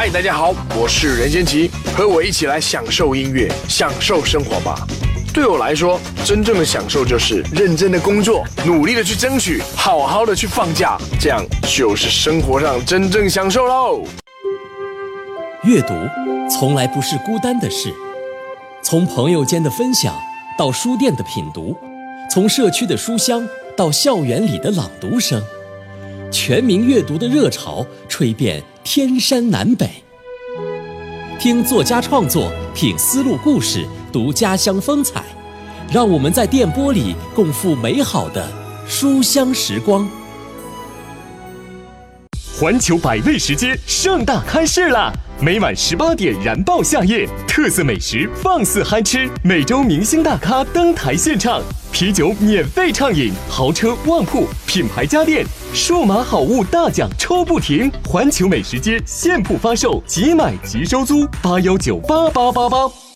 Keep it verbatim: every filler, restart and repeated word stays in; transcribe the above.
嗨，大家好，我是任贤齐，和我一起来享受音乐，享受生活吧。对我来说，真正的享受就是认真的工作，努力的去争取，好好的去放假，这样就是生活上真正享受喽。 阅读从来不是孤单的事，从朋友间的分享到书店的品读，从社区的书香到校园里的朗读声，全民阅读的热潮吹遍天山南北。听作家创作，品丝路故事，读家乡风采，让我们在电波里共赴美好的书香时光。 环球百味食街盛大开市啦！每晚十八点燃爆夏夜，特色美食放肆嗨吃，每周明星大咖登台献唱，啤酒免费畅饮，豪车旺铺，品牌家电，数码好物大奖抽不停。环球美食街现铺发售，即买即收租，八幺九八八八八。